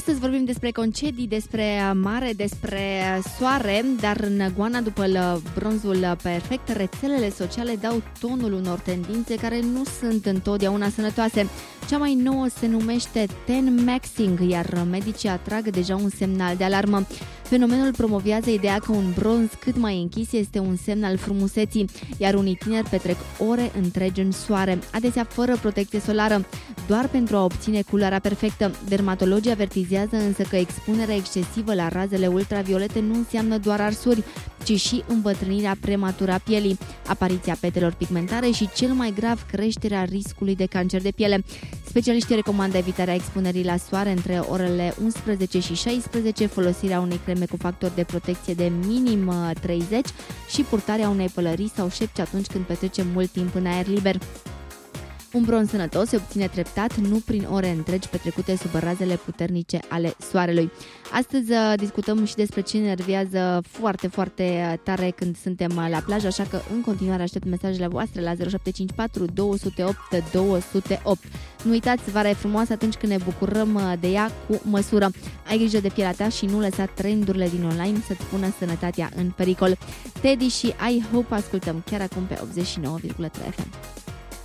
Astăzi vorbim despre concedii, despre mare, despre soare, dar în goana după bronzul perfect, rețelele sociale dau tonul unor tendințe care nu sunt întotdeauna sănătoase. Cea mai nouă se numește ten maxing, iar medicii atrag deja un semnal de alarmă. Fenomenul promovează ideea că un bronz cât mai închis este un semn al frumuseții, iar unii tineri petrec ore întregi în soare, adesea fără protecție solară, doar pentru a obține culoarea perfectă. Dermatologii avertizează însă că expunerea excesivă la razele ultraviolete nu înseamnă doar arsuri, ci și îmbătrânirea prematură a pielii, apariția petelor pigmentare și, cel mai grav, creșterea riscului de cancer de piele. Specialiștii recomandă evitarea expunerii la soare între orele 11 și 16, folosirea unei creme cu factor de protecție de minim 30 și purtarea unei pălării sau șepci atunci când petrecem mult timp în aer liber. Un bronz sănătos se obține treptat, nu prin ore întregi petrecute sub razele puternice ale soarelui. Astăzi discutăm și despre ce enervează foarte, foarte tare când suntem la plajă, așa că în continuare aștept mesajele voastre la 0754 208 208. Nu uitați, vara e frumoasă atunci când ne bucurăm de ea cu măsură. Ai grijă de pielea ta și nu lăsa trendurile din online să-ți pună sănătatea în pericol. Teddy și I Hope ascultăm chiar acum pe 89,3 FM.